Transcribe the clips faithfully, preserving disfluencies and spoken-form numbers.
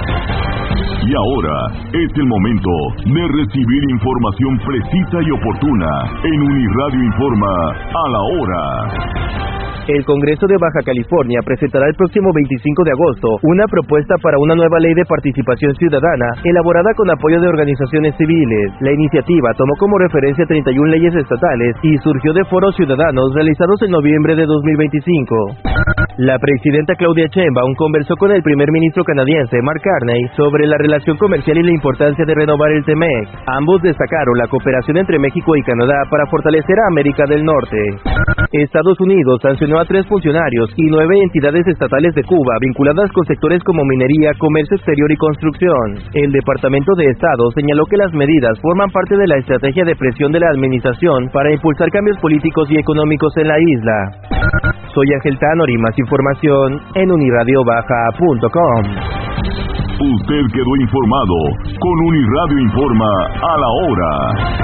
Y ahora es el momento de recibir información precisa y oportuna en Uniradio Informa a la hora. El Congreso de Baja California presentará el próximo veinticinco de agosto una propuesta para una nueva ley de participación ciudadana elaborada con apoyo de organizaciones civiles. La iniciativa tomó como referencia treinta y una leyes estatales y surgió de foros ciudadanos realizados en noviembre de dos mil veinticinco. La presidenta Claudia Sheinbaum conversó con el primer ministro canadiense Mark Carney sobre la relación comercial y la importancia de renovar el T M E C. Ambos destacaron la cooperación entre México y Canadá para fortalecer a América del Norte. Estados Unidos sancionó a tres funcionarios y nueve entidades estatales de Cuba vinculadas con sectores como minería, comercio exterior y construcción. El Departamento de Estado señaló que las medidas forman parte de la estrategia de presión de la administración para impulsar cambios políticos y económicos en la isla. Soy Ángel Tanori, más información en uniradio baja punto com. Usted quedó informado con Uniradio Informa a la hora.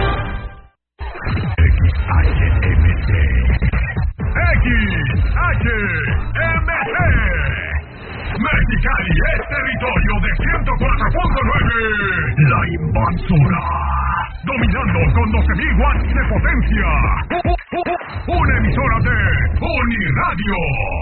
X H M C Mexicali es territorio de ciento cuatro punto nueve. La Invasora, dominando con doce mil watts de potencia. Una emisora de Uniradio.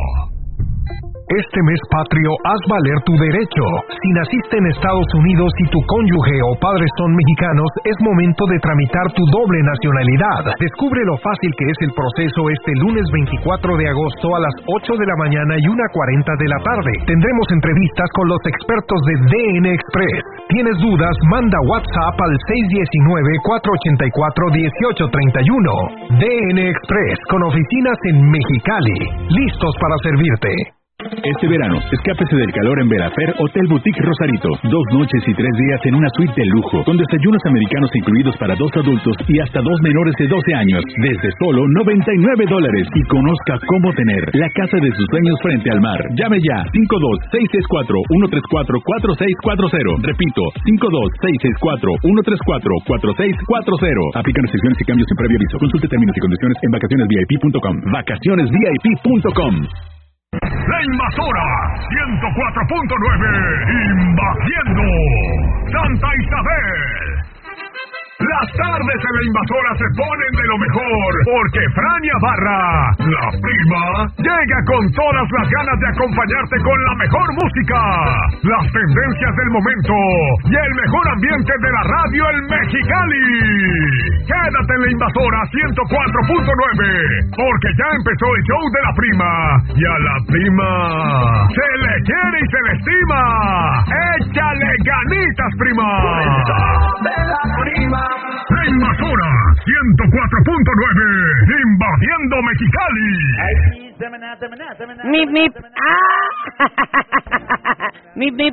Este mes patrio, haz valer tu derecho. Si naciste en Estados Unidos y tu cónyuge o padres son mexicanos, es momento de tramitar tu doble nacionalidad. Descubre lo fácil que es el proceso este lunes veinticuatro de agosto a las ocho de la mañana y una cuarenta de la tarde. Tendremos entrevistas con los expertos de D N Express. ¿Tienes dudas? Manda WhatsApp al seis uno nueve, cuatro ocho cuatro, uno ocho tres uno. D N Express, con oficinas en Mexicali. Listos para servirte. Este verano, escápese del calor en Verafer Hotel Boutique Rosarito. Dos noches y tres días en una suite de lujo, con desayunos americanos incluidos para dos adultos y hasta dos menores de doce años, desde solo noventa y nueve dólares. Y conozca cómo tener la casa de sus sueños frente al mar. Llame ya, cinco dos seis seis cuatro, uno tres cuatro, cuatro seis cuatro cero. Repito, cinco dos seis seis cuatro, uno tres cuatro, cuatro seis cuatro cero. Aplican restricciones y cambios sin previo aviso. Consulte términos y condiciones en vacaciones V I P punto com. vacaciones V I P punto com. La Invasora ciento cuatro punto nueve, invadiendo Santa Isabel. Las tardes de La Invasora se ponen de lo mejor, porque Frania Barra, la prima, llega con todas las ganas de acompañarte con la mejor música, las tendencias del momento y el mejor ambiente de la radio en Mexicali. Quédate en La Invasora ciento cuatro punto nueve, porque ya empezó el show de la prima, y a la prima se le quiere y se le estima. ¡Échale ganitas, prima! De la prima. La Invasora ciento cuatro punto nueve, invadiendo Mexicali. Mip, mip. ¡Ah! Mip, mip.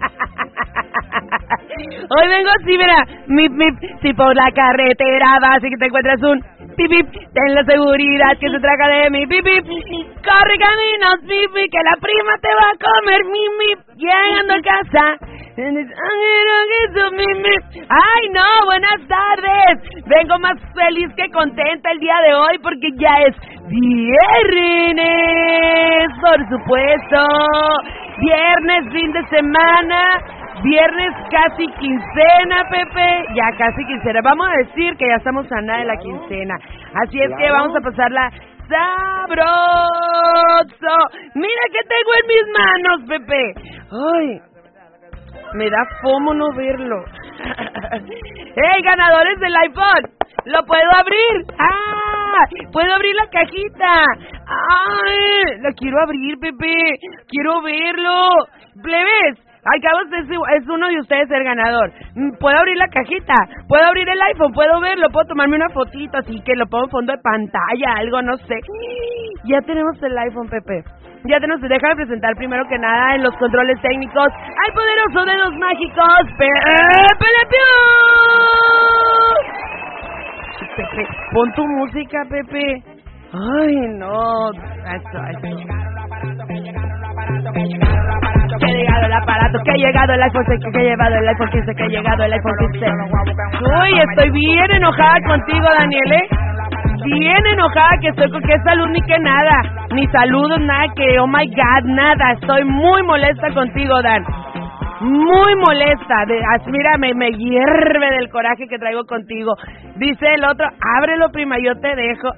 Hoy vengo así, mira. Mip, mip. Si por la carretera vas y que te encuentras un pip, pip, ten la seguridad que se trata de mi pip, pip. Corre caminos, pip, pip, que la prima te va a comer, mip, mip. Llegando a casa. Ay, no, buenas tardes. Vengo más feliz que contenta el día de hoy porque ya es viernes, por supuesto. Viernes, fin de semana. Viernes casi quincena, Pepe. Ya casi quincena. Vamos a decir que ya estamos a nada de la quincena. Así es que vamos a pasarla sabroso. Mira que tengo en mis manos, Pepe. Ay, me da fomo no verlo. ¡Hey, ganadores del iPhone! ¿Lo puedo abrir? ¡Ah! ¡Puedo abrir la cajita! ¡Ay! La quiero abrir, Pepe. Quiero verlo. Plebes, al cabo es, es uno de ustedes el ganador. ¿Puedo abrir la cajita? ¿Puedo abrir el iPhone? ¿Puedo verlo? ¿Puedo tomarme una fotito así que lo pongo en fondo de pantalla? Algo, no sé. Ya tenemos el iPhone, Pepe. Ya te nos deja de presentar primero que nada en los controles técnicos al poderoso de los mágicos, Pepe Le Pew. Pepe, pon tu música, Pepe. Ay, no. Eso, eso. Que ha llegado el aparato, que ha llegado el iPhone seis, que ha llegado el iPhone quince, que ha llegado el iPhone quince. Uy, estoy bien enojada contigo, Daniel, ¿eh? Bien enojada que estoy con que salud ni que nada, ni saludos, nada que, oh my god, nada. Estoy muy molesta contigo, Dan. muy molesta. De, mira, me, me hierve del coraje que traigo contigo. Dice el otro, ábrelo, prima, yo te dejo.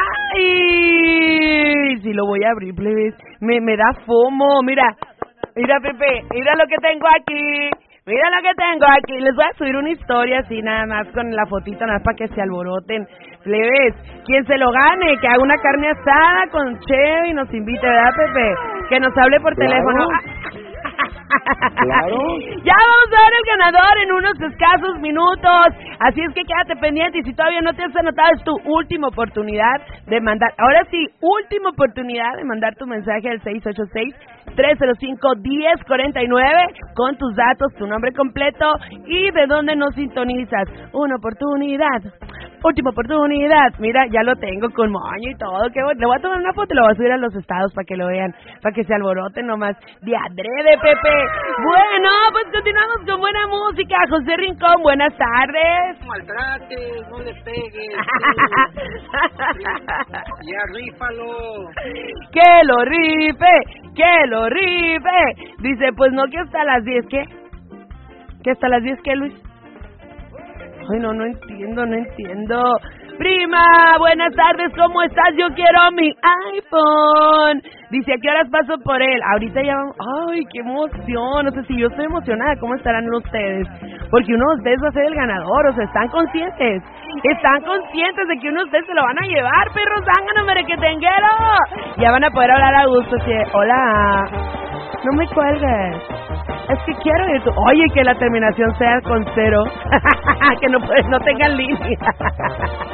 ¡Ay! Si lo voy a abrir, plebes. Me, me da fomo. Mira, mira, Pepe, mira lo que tengo aquí. Mira lo que tengo aquí. Les voy a subir una historia así nada más con la fotito, nada más para que se alboroten. Plebes, quien se lo gane, que haga una carne asada con Cheve y nos invite, ¿verdad, Pepe? Que nos hable por Claro. teléfono. Claro. Ya vamos a ver el ganador en unos escasos minutos. Así es que quédate pendiente y si todavía no te has anotado, es tu última oportunidad de mandar. Ahora sí, última oportunidad de mandar tu mensaje al seis ocho seis, tres cero cinco, uno cero cuatro nueve con tus datos, tu nombre completo y de dónde nos sintonizas. Una oportunidad. Última oportunidad. Mira, ya lo tengo con moño y todo. Que le voy a tomar una foto y lo voy a subir a los estados para que lo vean, para que se alboroten nomás de adrede, Pepe. Bueno, pues continuamos con buena música. José Rincón, buenas tardes. No maltrates, no le pegues. Ya rífalo. Que lo rife, que lo rife. Dice, pues no, que hasta las diez, ¿qué? ¿Que hasta las diez qué, Luis? Ay, no, no entiendo, no entiendo. Prima, buenas tardes, ¿cómo estás? Yo quiero mi iPhone. Dice, ¿a qué horas paso por él? Ahorita ya vamos. Ay, qué emoción. No sé si yo estoy emocionada. ¿Cómo estarán ustedes? Porque uno de ustedes va a ser el ganador. O sea, ¿están conscientes? ¿Están conscientes de que uno de ustedes se lo van a llevar, perros? ¡Zángano, merequetenguero! Ya van a poder hablar a gusto. Así de, hola, no me cuelgues. Es que quiero ir tú. Oye, que la terminación sea con cero. Que no, no tengan línea.